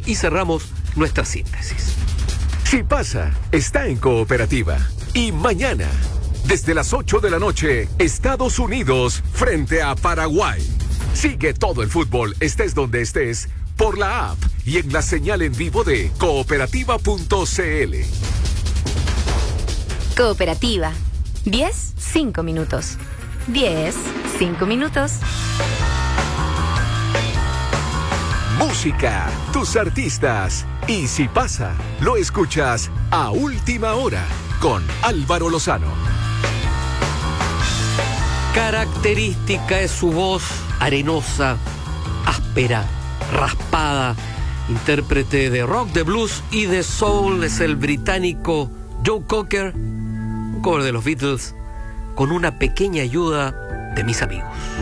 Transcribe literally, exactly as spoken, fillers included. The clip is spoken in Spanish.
y cerramos nuestra síntesis. Si pasa, está en Cooperativa. Y mañana, desde las ocho de la noche, Estados Unidos frente a Paraguay. Sigue todo el fútbol, estés donde estés, por la app y en la señal en vivo de cooperativa punto c l. Cooperativa. diez, cinco minutos. diez, cinco minutos. Música, tus artistas. Y si pasa, lo escuchas a última hora con Álvaro Lozano. Característica es su voz arenosa, áspera, raspada. Intérprete de rock, de blues y de soul es el británico Joe Cocker, un cover de los Beatles con una pequeña ayuda de mis amigos.